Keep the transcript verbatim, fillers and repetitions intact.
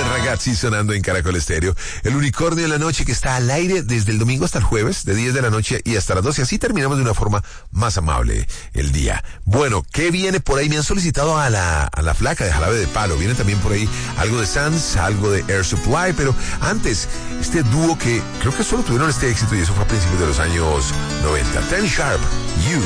Ragazzi sonando en Caracol Estéreo. El unicornio en la noche que está al aire desde el domingo hasta el jueves, de diez de la noche y hasta las doce. Así terminamos de una forma más amable el día. Bueno, ¿qué viene por ahí? Me han solicitado a la, a la flaca de Jarabe de Palo. Viene también por ahí algo de Sands, algo de Air Supply. Pero antes, este dúo que creo que solo tuvieron este éxito y eso fue a principios de los años noventa. Ten Sharp, You.